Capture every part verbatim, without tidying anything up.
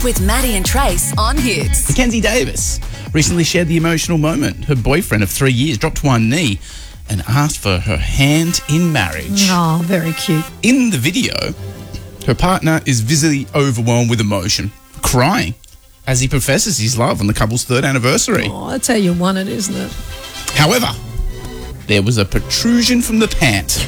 with Maddie and Trace on Hits. Mackenzie Davis recently shared the emotional moment. Her boyfriend of three years dropped to one knee and asked for her hand in marriage. Oh, very cute. In the video, her partner is visibly overwhelmed with emotion, crying as he professes his love on the couple's third anniversary. Oh, that's how you want it, isn't it? However, there was a protrusion from the pant.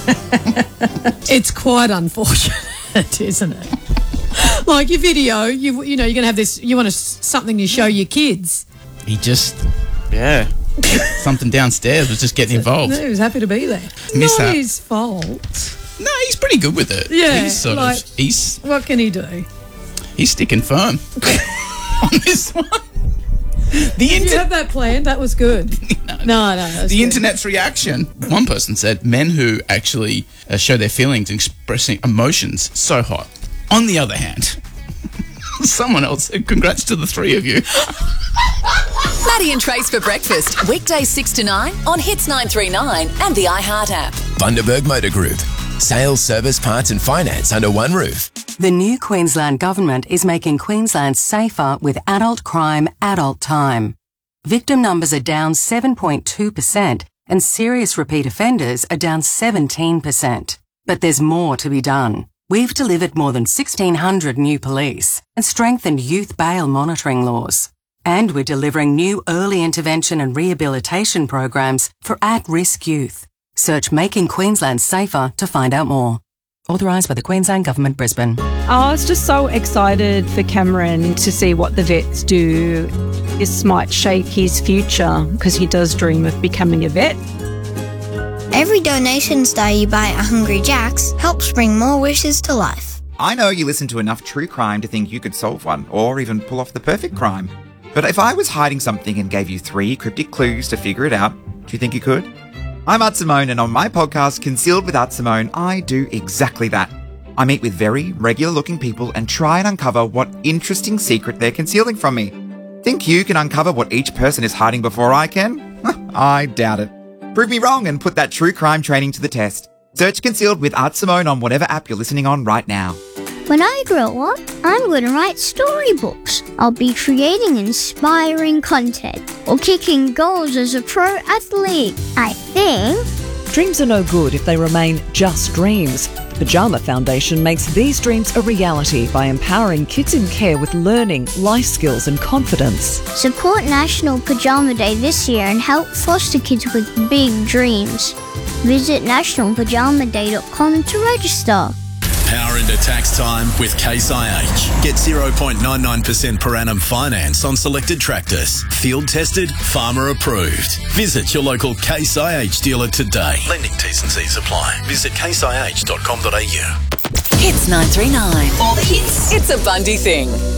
It's quite unfortunate, isn't it? Like your video, you you know, you're going to have this, you want to, something to show your kids. He just, yeah, something downstairs was just getting involved. He was happy to be there. Miss Not that. his fault. No, he's pretty good with it. Yeah, he's sort like, of, he's, what can he do? he's sticking firm on this one. The Did you inter- have that planned? That was good. no, No, no. that was The good. internet's reaction. One person said, men who actually uh, show their feelings and expressing emotions, so hot. On the other hand, someone else said, congrats to the three of you. Maddie and Trace for breakfast. Weekdays six to nine on Hits nine three nine and the iHeart app. Bundaberg Motor Group. Sales, service, parts and finance under one roof. The new Queensland Government is making Queensland safer with adult crime, adult time. Victim numbers are down seven point two percent and serious repeat offenders are down seventeen percent. But there's more to be done. We've delivered more than sixteen hundred new police and strengthened youth bail monitoring laws. And we're delivering new early intervention and rehabilitation programs for at-risk youth. Search Making Queensland Safer to find out more. Authorised by the Queensland Government, Brisbane. I was just so excited for Cameron to see what the vets do. This might shape his future because he does dream of becoming a vet. Every donation star you buy at Hungry Jack's helps bring more wishes to life. I know you listen to enough true crime to think you could solve one, or even pull off the perfect crime. But if I was hiding something and gave you three cryptic clues to figure it out, do you think you could? I'm Art Simone, and on my podcast, Concealed with Art Simone, I do exactly that. I meet with very regular-looking people and try and uncover what interesting secret they're concealing from me. Think you can uncover what each person is hiding before I can? I doubt it. Prove me wrong and put that true crime training to the test. Search Concealed with Art Simone on whatever app you're listening on right now. When I grow up, I'm going to write storybooks. I'll be creating inspiring content or kicking goals as a pro athlete. I think. Dreams are no good if they remain just dreams. Pajama Foundation makes these dreams a reality by empowering kids in care with learning, life skills and confidence. Support National Pajama Day this year and help foster kids with big dreams. Visit national pajama day dot com to register. Power into tax time with Case I H. Get zero point nine nine percent per annum finance on selected tractors. Field tested, farmer approved. Visit your local Case I H dealer today. Lending T's and C's apply. Visit case I H dot com dot a u. Hits nine three nine. All the hits. It's a Bundy thing.